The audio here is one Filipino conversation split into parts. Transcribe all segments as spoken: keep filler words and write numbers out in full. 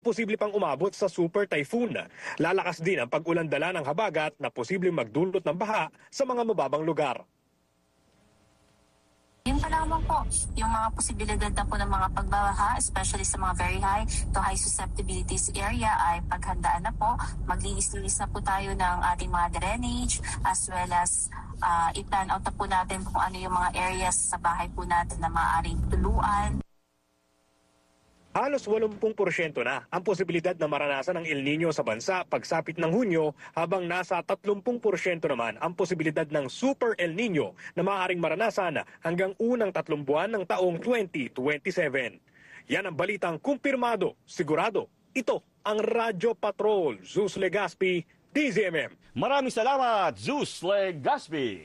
Posible pang umabot sa super typhoon. Lalakas din ang pag-ulan-dala ng habagat na posibleng magdulot ng baha sa mga mababang lugar. Yun pa lamang po, yung mga posibilidad na po ng mga pagbabaha, especially sa mga very high to high susceptibilities area ay paghandaan na po. Maglinis-linis na po tayo ng ating mga drainage as well as uh, i-plan out na po natin kung ano yung mga areas sa bahay po natin na maaaring tuluan. Halos eighty porsyento na ang posibilidad na maranasan ng El Nino sa bansa pagsapit ng Hunyo, habang nasa thirty porsyento naman ang posibilidad ng Super El Nino na maaaring maranasan hanggang unang tatlong buwan ng taong twenty twenty-seven. Yan ang balitang kumpirmado, sigurado. Ito ang Radyo Patrol, Zeus Legaspi, D Z M M. Maraming salamat, Zeus Legaspi.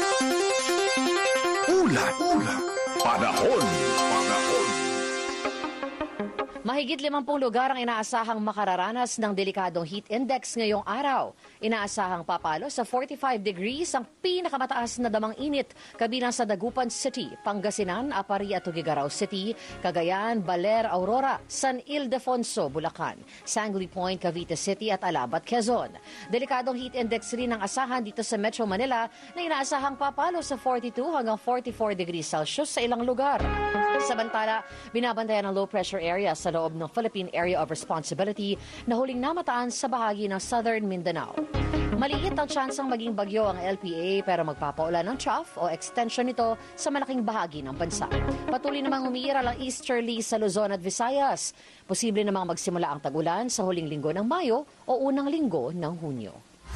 Ulat, ulat, panahon, panahon. Mahigit limampung lugar ang inaasahang makararanas ng delikadong heat index ngayong araw. Inaasahang papalo sa forty-five degrees ang pinakamataas na damang init kabilang sa Dagupan City, Pangasinan, Apari at Tuguegarao City, Cagayan, Baler, Aurora, San Ildefonso, Bulacan, Sangley Point, Cavite City at Alabat, Quezon. Delikadong heat index rin ang asahan dito sa Metro Manila na inaasahang papalo sa forty-two hanggang forty-four degrees Celsius sa ilang lugar. Samantala, binabantayan ng low pressure area sa loob ng Philippine Area of Responsibility na huling namataan sa bahagi ng Southern Mindanao. Maliit ang tsansang maging bagyo ang L P A pero magpapaulan ng trough o extension nito sa malaking bahagi ng bansa. Patuloy namang umiiral ang easterly sa Luzon at Visayas. Posible namang magsimula ang tag-ulan sa huling linggo ng Mayo o unang linggo ng Hunyo.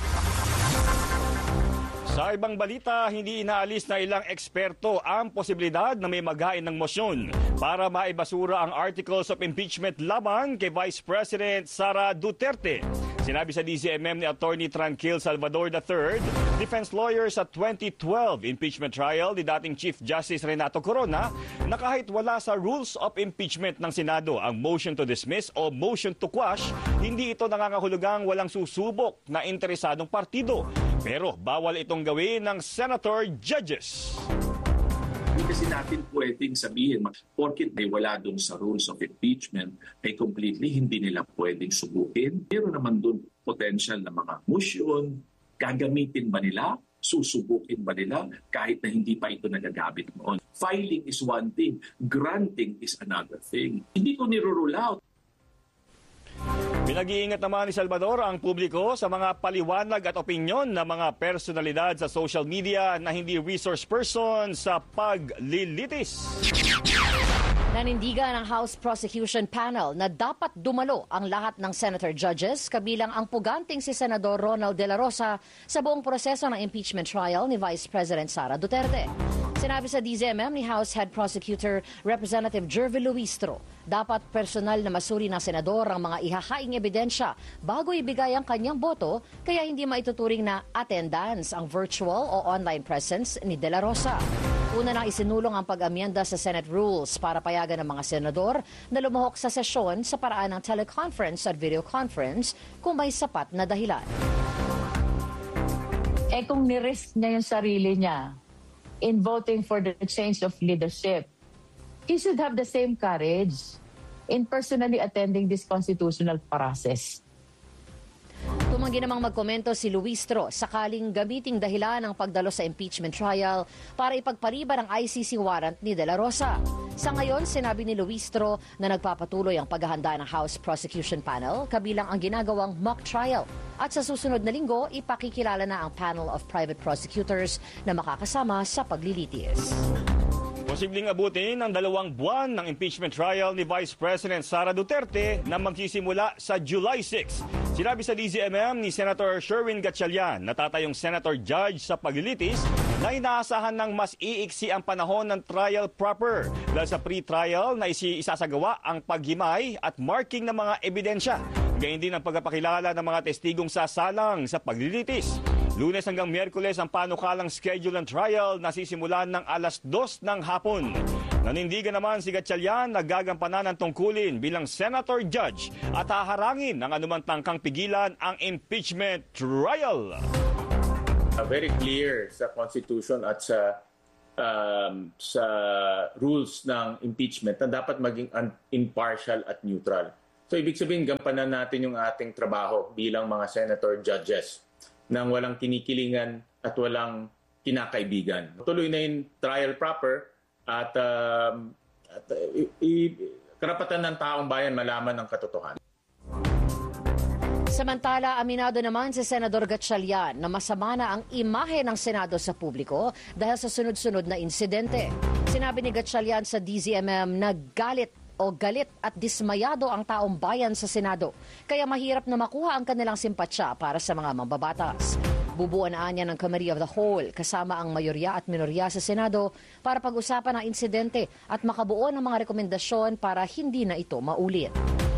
Sa ibang balita, hindi inaalis na ilang eksperto ang posibilidad na may maghain ng mosyon para maibasura ang articles of impeachment laban kay Vice President Sara Duterte. Sinabi sa D Z M M ni Attorney Tranquil Salvador the third, defense lawyer sa twenty twelve impeachment trial ni dating Chief Justice Renato Corona, na kahit wala sa rules of impeachment ng Senado ang motion to dismiss o motion to quash, hindi ito nangangahulugang walang susubok na interesadong partido. Pero bawal itong gawin ng senator judges. Hindi kasi natin pwedeng sabihin, porkit may wala doon sa rules of impeachment, ay completely hindi nila pwedeng subukin. Meron naman doon potential na mga motion, gagamitin ba nila? Susubukin ba nila kahit na hindi pa ito nagagamit noon? Filing is one thing, granting is another thing. Hindi ko nirule out. Pinag-iingat naman ni Salvador ang publiko sa mga paliwanag at opinyon ng mga personalidad sa social media na hindi resource person sa paglilitis. Nanindigan ng House Prosecution Panel na dapat dumalo ang lahat ng senator judges kabilang ang puganting si Senador Ronald De La Rosa sa buong proseso ng impeachment trial ni Vice President Sara Duterte. Sinabi sa D Z M M ni House Head Prosecutor Representative Jervy Luistro, dapat personal na masuri ng senador ang mga ihahaing ebidensya bago ibigay ang kanyang boto, kaya hindi maituturing na attendance ang virtual o online presence ni De La Rosa. Una nang isinulong ang pag-amyenda sa Senate rules para payagan ng mga senador na lumahok sa sesyon sa paraan ng teleconference at video conference kung may sapat na dahilan. Eh kung nirisk niya yung sarili niya in voting for the change of leadership, he should have the same courage in personally attending this constitutional process. Tumanggi namang magkomento si Luistro sakaling gamiting dahilan ng pagdalo sa impeachment trial para ipagpariban ang I C C warrant ni De La Rosa. Sa ngayon, sinabi ni Luistro na nagpapatuloy ang paghahanda ng House Prosecution Panel kabilang ang ginagawang mock trial. At sa susunod na linggo, ipakikilala na ang panel of private prosecutors na makakasama sa paglilitis. Posibleng abutin ang dalawang buwan ng impeachment trial ni Vice President Sara Duterte na magsisimula sa July sixth. Sinabi sa D Z M M ni Senator Sherwin Gatchalian na tatayong senator judge sa paglilitis na inaasahan ng mas iiksi ang panahon ng trial proper dahil sa pre-trial na isasagawa ang paghimay at marking ng mga ebidensya. Gayun din ang pagpapakilala ng mga testigong sasalang sa paglilitis. Lunes hanggang Miyerkules ang panukalang schedule ng trial na sisimulan ng alas dos ng hapon. Nanindigan naman si Gatchalian na gagampanan ng tungkulin bilang senator judge at haharangin ng anumang tangkang pigilan ang impeachment trial. Uh, very clear sa Constitution at sa um, sa rules ng impeachment na dapat maging impartial at neutral. So ibig sabihin, gampanan natin yung ating trabaho bilang mga senator judges nang walang kinikilingan at walang kinakaibigan. Tuloy na yung trial proper at, um, at uh, i- i- karapatan ng taong bayan malaman ng katotohanan. Samantala, aminado naman si Senador Gatchalian na masama na ang imahe ng Senado sa publiko dahil sa sunod-sunod na insidente. Sinabi ni Gatchalian sa D Z M M na galit o galit at dismayado ang taong bayan sa Senado, kaya mahirap na makuha ang kanilang simpatsya para sa mga mambabatas. Bubuan na niya ng Committee of the Whole kasama ang mayorya at minorya sa Senado para pag-usapan ang insidente at makabuo ng mga rekomendasyon para hindi na ito maulit.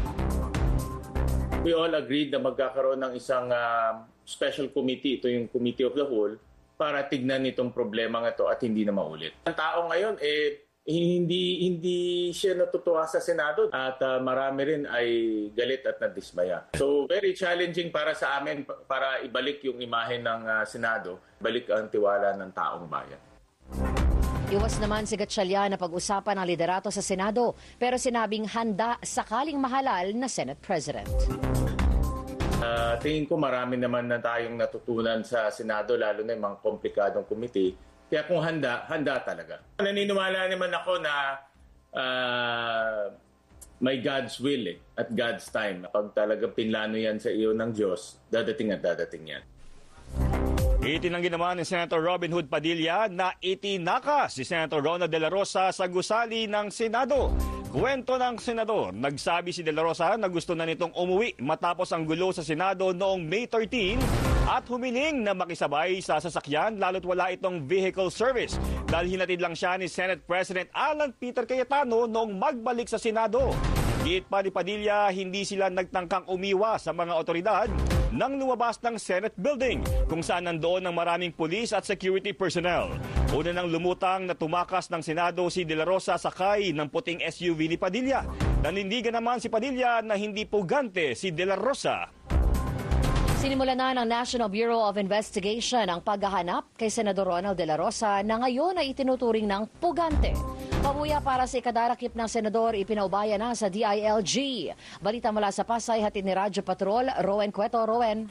We all agreed na magkakaroon ng isang uh, special committee, ito yung Committee of the Whole, para tignan itong problema ito at hindi na maulit. Ang tao ngayon, eh, hindi hindi siya natutuwa sa Senado at uh, marami rin ay galit at nadismaya. So very challenging para sa amin para ibalik yung imahe ng uh, Senado, balik ang tiwala ng taong bayan. Iwas naman si Gatchalian na pag-usapan ang liderato sa Senado pero sinabing handa sakaling mahalal na Senate President. Uh, tingin ko marami naman na tayong natutunan sa Senado lalo na yung mga komplikadong committee. Kaya kung handa, handa talaga. Naniniwala naman ako na uh, may God's will eh, at God's time. Pag talagang pinlano yan sa iyo ng Diyos, dadating at dadating yan. Itinanggi naman ni Senator Robin Hood Padilla na itinakas si Senator Ronald De La Rosa sa gusali ng Senado. Kwento ng senador, nagsabi si De La Rosa na gusto na nitong umuwi matapos ang gulo sa Senado noong May thirteenth at humiling na makisabay sa sasakyan lalo't wala itong vehicle service dahil hinatid lang siya ni Senate President Alan Peter Cayetano noong magbalik sa Senado. Giit pa ni Padilla, hindi sila nagtangkang umiwa sa mga otoridad nang lumabas ng Senate building kung saan nandoon ng maraming pulis at security personnel. Una nang lumutang na tumakas ng Senado si De La Rosa sakay ng puting S U V ni Padilla. Nanindigan naman si Padilla na hindi pugante si De La Rosa. Sinimula na ng National Bureau of Investigation ang paghahanap kay Senador Ronald De La Rosa na ngayon ay itinuturing ng pugante. Pabuya para sa ikadarakip ng senador, ipinaubaya na sa D I L G. Balita mula sa Pasay, hatid ni Radyo Patrol, Rowen Cueto. Rowen.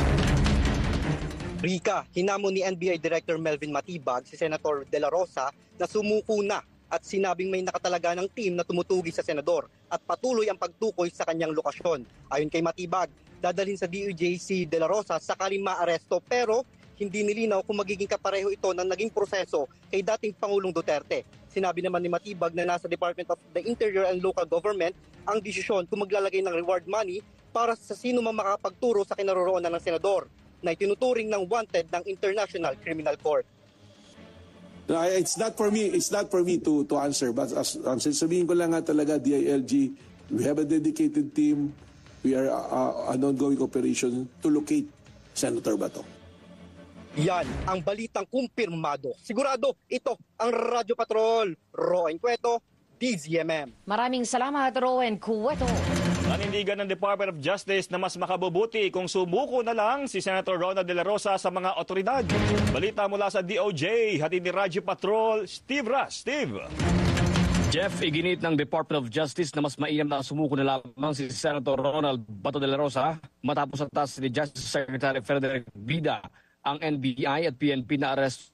Rika, hinamon ni N B I Director Melvin Matibag si Senator De La Rosa na sumuko na at sinabing may nakatalaga ng team na tumutugi sa senador at patuloy ang pagtukoy sa kanyang lokasyon. Ayon kay Matibag, dadalhin sa D O J si De La Rosa sakaling maaresto pero hindi nilinaw kung magiging kapareho ito ng naging proseso kay dating Pangulong Duterte. Sinabi naman ni Matibag na nasa Department of the Interior and Local Government ang desisyon kung maglalagay ng reward money para sa sino mang makapagturo sa kinaroroonan ng senador na itinuturing ng wanted ng International Criminal Court. No, it's not for me. It's not for me to to answer. But as, as sabihin ko lang nga talaga, D I L G, we have a dedicated team. We are uh, an ongoing operation to locate Senator Bato. Yan ang balitang kumpirmado. Sigurado, ito ang Radyo Patrol. Rowen Cueto, D Z M M. Maraming salamat, Rowen Cueto. Nanindigan ng Department of Justice na mas makabubuti kung sumuko na lang si Senator Ronald De La Rosa sa mga otoridad. Balita mula sa D O J, hatid ni Radyo Patrol, Steve Ras. Steve. Jeff, iginit ng Department of Justice na mas mainam na sumuko na lamang si Senator Ronald Bato de la Rosa matapos atas ni Justice Secretary Frederick Bida ang N B I at P N P na arrest